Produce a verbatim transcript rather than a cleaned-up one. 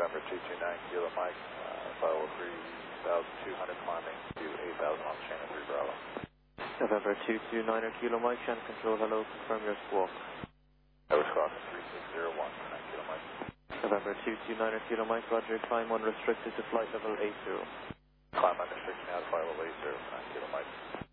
November two two nine Kilo Mike, uh, file three thousand two hundred climbing to eight thousand on Shannon three Bravo. November two two nine Kilo Mike, Shannon Control, hello, confirm your squawk. I was crossing three six zero one for nine Kilo Mike. November two two nine Kilo Mike, roger, climb unrestricted to flight level eight zero. Climb unrestricted now to flight level eight zero for nine Kilo Mike.